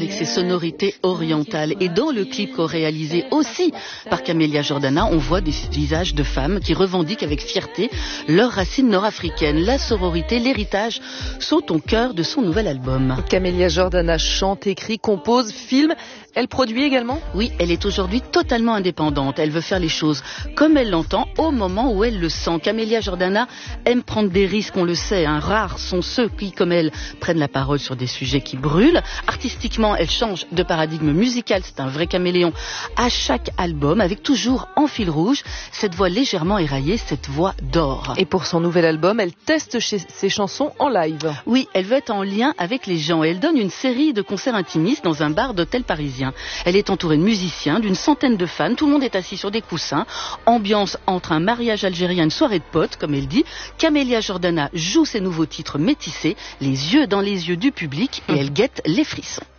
avec ses sonorités orientales. Et dans le clip co-réalisé aussi par Camélia Jordana, on voit des visages de femmes qui revendiquent avec fierté leurs racines nord-africaines. La sororité, l'héritage sont au cœur de son nouvel album. Camélia Jordana chante, écrit, compose, filme. Elle produit également ? Oui, elle est aujourd'hui totalement indépendante. Elle veut faire les choses comme elle l'entend, au moment où elle le sent. Camélia Jordana aime prendre des risques, on le sait. Rares sont ceux qui, comme elle, prennent la parole sur des sujets qui brûlent. Artistiquement, elle change de paradigme musical. C'est un vrai caméléon à chaque album, avec toujours en fil rouge cette voix légèrement éraillée, cette voix d'or. Et pour son nouvel album, elle teste ses chansons en live. Oui, elle veut être en lien avec les gens. Elle donne une série de concerts intimistes dans un bar d'hôtel parisien. Elle est entourée de musiciens, d'une centaine de fans. Tout le monde est assis sur des coussins. Ambiance entre un mariage algérien et une soirée de potes, comme elle dit. Camélia Jordana joue ses nouveaux titres métissés, les yeux dans les yeux du public, et elle guette les frissons.